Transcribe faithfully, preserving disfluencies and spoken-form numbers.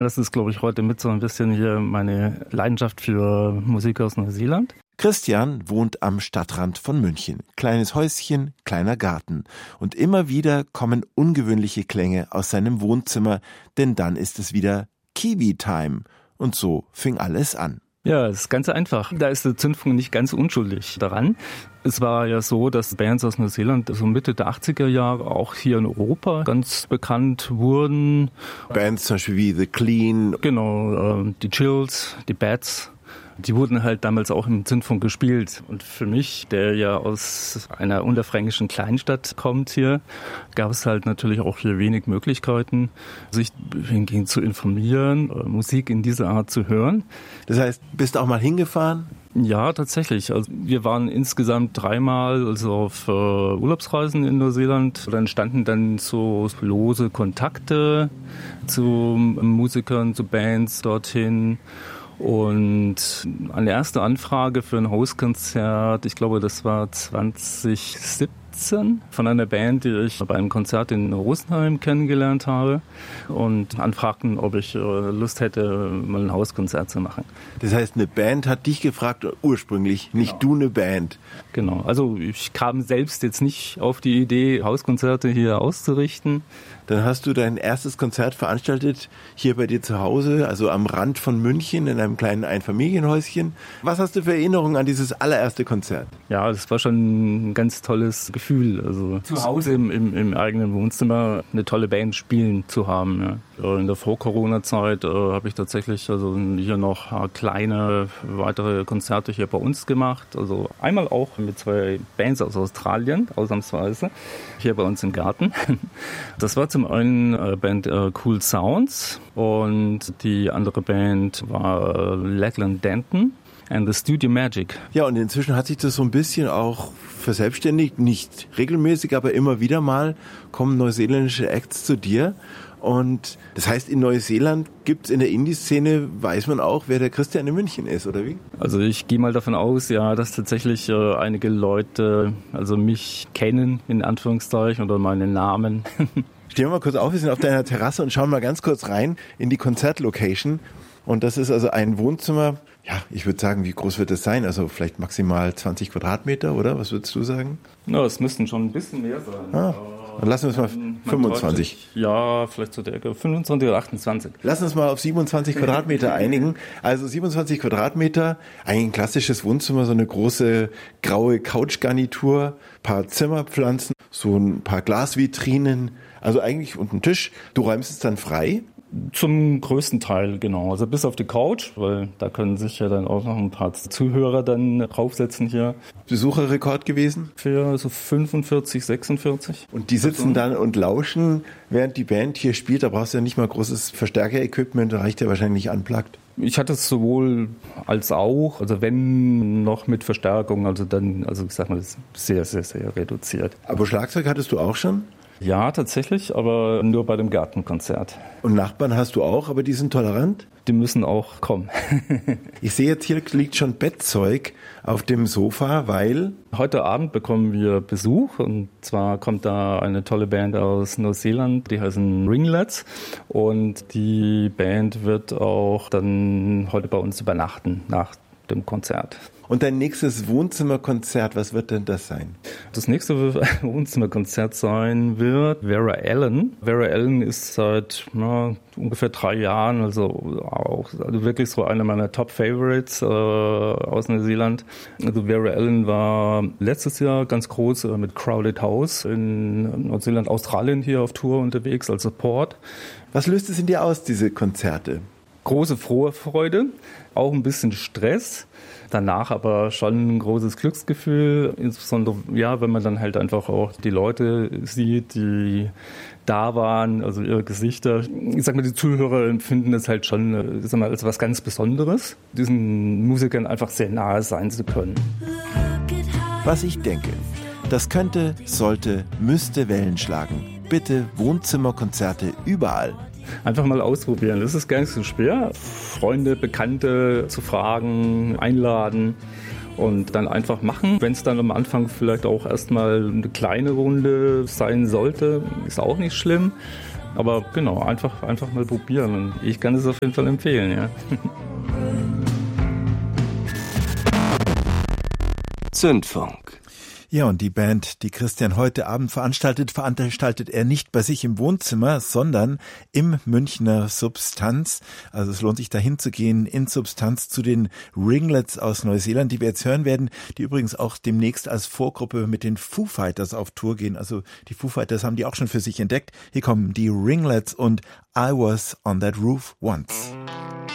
Das ist, glaube ich, heute mit so ein bisschen hier meine Leidenschaft für Musik aus Neuseeland. Christian wohnt am Stadtrand von München. Kleines Häuschen, kleiner Garten. Und immer wieder kommen ungewöhnliche Klänge aus seinem Wohnzimmer, denn dann ist es wieder Kiwi-Time. Und so fing alles an. Ja, es ist ganz einfach. Da ist der Zündfunken nicht ganz unschuldig daran. Es war ja so, dass Bands aus Neuseeland so Mitte der achtziger Jahre auch hier in Europa ganz bekannt wurden. Bands zum Beispiel wie The Clean. Genau, die Chills, die Bats. Die wurden halt damals auch im Zündfunk gespielt. Und für mich, der ja aus einer unterfränkischen Kleinstadt kommt hier, gab es halt natürlich auch hier wenig Möglichkeiten, sich hingehend zu informieren, Musik in dieser Art zu hören. Das heißt, bist du auch mal hingefahren? Ja, tatsächlich. Also wir waren insgesamt dreimal also auf äh, Urlaubsreisen in Neuseeland. Da entstanden dann so lose Kontakte zu Musikern, zu Bands dorthin. Und eine erste Anfrage für ein Hauskonzert, ich glaube, das war zwanzig siebzehn, von einer Band, die ich bei einem Konzert in Rosenheim kennengelernt habe und anfragten, ob ich Lust hätte, mal ein Hauskonzert zu machen. Das heißt, eine Band hat dich gefragt, ursprünglich, nicht genau. Du eine Band. Genau, also ich kam selbst jetzt nicht auf die Idee, Hauskonzerte hier auszurichten. Dann hast du dein erstes Konzert veranstaltet, hier bei dir zu Hause, also am Rand von München, in einem kleinen Einfamilienhäuschen. Was hast du für Erinnerungen an dieses allererste Konzert? Ja, das war schon ein ganz tolles Gefühl. Also zu Hause im, im, im eigenen Wohnzimmer eine tolle Band spielen zu haben. Ja. In der Vor-Corona-Zeit äh, habe ich tatsächlich also hier noch äh, kleine weitere Konzerte hier bei uns gemacht. Also einmal auch mit zwei Bands aus Australien, ausnahmsweise, hier bei uns im Garten. Das war zum einen äh, Band äh, Cool Sounds und die andere Band war äh, Lachlan Denton and the Studio Magic. Ja, und inzwischen hat sich das so ein bisschen auch verselbstständigt, nicht regelmäßig, aber immer wieder mal kommen neuseeländische Acts zu dir. Und das heißt, in Neuseeland gibt es in der Indie-Szene, weiß man auch, wer der Christian in München ist, oder wie? Also ich gehe mal davon aus, ja, dass tatsächlich äh, einige Leute also mich kennen, in Anführungszeichen, oder meinen Namen. Stehen wir mal kurz auf, wir sind auf deiner Terrasse und schauen mal ganz kurz rein in die Konzertlocation. Und das ist also ein Wohnzimmer, ja, ich würde sagen, wie groß wird das sein? Also vielleicht maximal zwanzig Quadratmeter, oder? Was würdest du sagen? Ja, es müssten schon ein bisschen mehr sein. Ah. Dann lassen wir es mal fünfundzwanzig. Ja, vielleicht so der Ecke. fünfundzwanzig oder achtundzwanzig. Lass uns mal auf siebenundzwanzig Quadratmeter einigen. Also siebenundzwanzig Quadratmeter, eigentlich ein klassisches Wohnzimmer, so eine große graue Couchgarnitur, paar Zimmerpflanzen, so ein paar Glasvitrinen, also eigentlich und ein Tisch. Du räumst es dann frei? Zum größten Teil, genau. Also bis auf die Couch, weil da können sich ja dann auch noch ein paar Zuhörer dann draufsetzen hier. Besucherrekord gewesen? Für so fünfundvierzig, sechsundvierzig. Und die sitzen dann und lauschen, während die Band hier spielt. Da brauchst du ja nicht mal großes Verstärker-Equipment, da reicht ja wahrscheinlich unplugged. Ich hatte es sowohl als auch, also wenn noch mit Verstärkung, also dann, also ich sag mal, das ist sehr, sehr, sehr reduziert. Aber Schlagzeug hattest du auch schon? Ja, tatsächlich, aber nur bei dem Gartenkonzert. Und Nachbarn hast du auch, aber die sind tolerant? Die müssen auch kommen. Ich sehe jetzt, hier liegt schon Bettzeug auf dem Sofa, weil... Heute Abend bekommen wir Besuch und zwar kommt da eine tolle Band aus Neuseeland, die heißen Ringlets und die Band wird auch dann heute bei uns übernachten nach dem Konzert. Und dein nächstes Wohnzimmerkonzert, was wird denn das sein? Das nächste Wohnzimmerkonzert sein wird Vera Ellen. Vera Ellen ist seit na, ungefähr drei Jahren, also auch also wirklich so einer meiner Top-Favorites äh, aus Neuseeland. Also Vera Ellen war letztes Jahr ganz groß äh, mit Crowded House in Neuseeland, Australien hier auf Tour unterwegs als Support. Was löst es in dir aus, diese Konzerte? Große Vorfreude, auch ein bisschen Stress. Danach aber schon ein großes Glücksgefühl, insbesondere ja, wenn man dann halt einfach auch die Leute sieht, die da waren, also ihre Gesichter. Ich sag mal, die Zuhörer empfinden das halt schon, ich sag mal, als was ganz Besonderes, diesen Musikern einfach sehr nahe sein zu können. Was ich denke, das könnte, sollte, müsste Wellen schlagen. Bitte Wohnzimmerkonzerte überall. Einfach mal ausprobieren. Das ist gar nicht so schwer. Freunde, Bekannte zu fragen, einladen und dann einfach machen. Wenn es dann am Anfang vielleicht auch erstmal eine kleine Runde sein sollte, ist auch nicht schlimm. Aber genau, einfach, einfach mal probieren. Und ich kann es auf jeden Fall empfehlen, ja. Zündfunk. Ja, und die Band, die Christian heute Abend veranstaltet, veranstaltet er nicht bei sich im Wohnzimmer, sondern im Münchner Substanz. Also es lohnt sich da hinzugehen in Substanz zu den Ringlets aus Neuseeland, die wir jetzt hören werden, die übrigens auch demnächst als Vorgruppe mit den Foo Fighters auf Tour gehen. Also die Foo Fighters haben die auch schon für sich entdeckt. Hier kommen die Ringlets und I Was on That Roof Once.